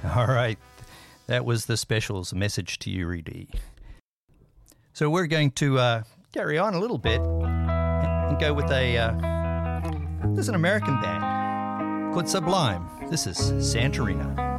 All right. That was the Specials, a message to Yuri D. So we're going to carry on a little bit and go with there's an American band called Sublime. This is Santorina.